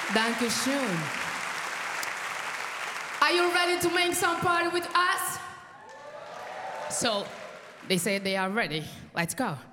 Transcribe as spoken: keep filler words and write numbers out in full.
Dankeschön. Are you ready to make some party with us? So, they say they are ready. Let's go.